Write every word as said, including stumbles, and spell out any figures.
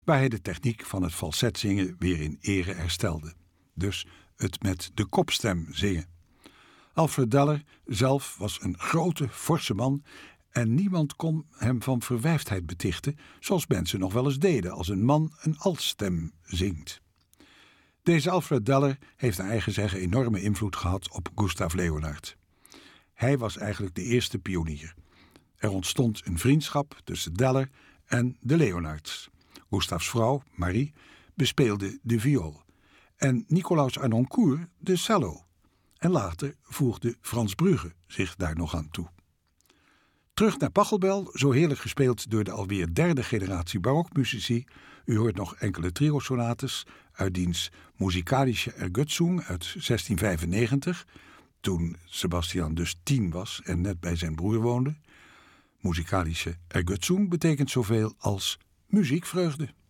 waar hij de techniek van het falsetzingen weer in ere herstelde. Dus het met de kopstem zingen. Alfred Deller zelf was een grote, forse man en niemand kon hem van verwijfdheid betichten, zoals mensen nog wel eens deden als een man een altstem zingt. Deze Alfred Deller heeft naar eigen zeggen enorme invloed gehad op Gustav Leonard. Hij was eigenlijk de eerste pionier. Er ontstond een vriendschap tussen Deller en de Leonards. Gustavs vrouw, Marie, bespeelde de viool en Nicolaus Harnoncourt de cello. En later voegde Frans Brugge zich daar nog aan toe. Terug naar Pachelbel, zo heerlijk gespeeld door de alweer derde generatie barokmuzici. U hoort nog enkele trio-sonates uit diens Musikalische Ergötzung uit zestien vijfennegentig, toen Sebastian dus tien was en net bij zijn broer woonde. Musikalische Ergötzung betekent zoveel als muziekvreugde.